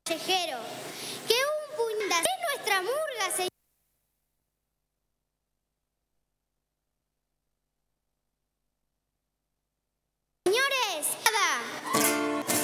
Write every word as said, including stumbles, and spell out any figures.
callejero, que un puñetazo es nuestra murga, señor.